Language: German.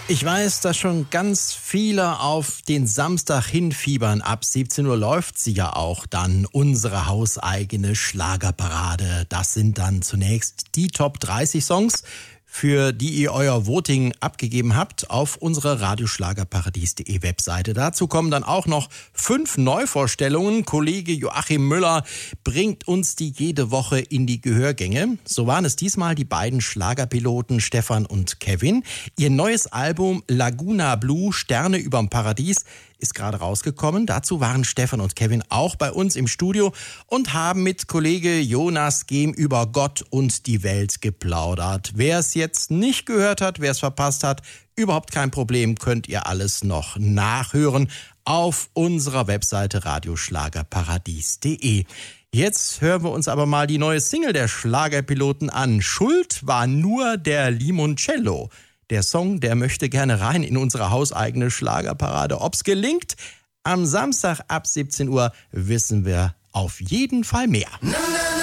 Ich weiß, dass schon ganz viele auf den Samstag hinfiebern. Ab 17 Uhr läuft sie ja auch dann, unsere hauseigene Schlagerparade. Das sind dann zunächst die Top 30 Songs, für die ihr euer Voting abgegeben habt auf unserer radioschlagerparadies.de Webseite. Dazu kommen dann auch noch 5 Neuvorstellungen. Kollege Joachim Müller bringt uns die jede Woche in die Gehörgänge. So waren es diesmal die beiden Schlagerpiloten Stefan und Kevin. Ihr neues Album Laguna Blue, Sterne überm Paradies, ist gerade rausgekommen. Dazu waren Stefan und Kevin auch bei uns im Studio und haben mit Kollege Jonas Gehm über Gott und die Welt geplaudert. Wer es jetzt nicht gehört hat, wer es verpasst hat, überhaupt kein Problem, könnt ihr alles noch nachhören auf unserer Webseite radioschlagerparadies.de. Jetzt hören wir uns aber mal die neue Single der Schlagerpiloten an. Schuld war nur der Limoncello. Der Song, der möchte gerne rein in unsere hauseigene Schlagerparade. Ob's gelingt, am Samstag ab 17 Uhr wissen wir auf jeden Fall mehr.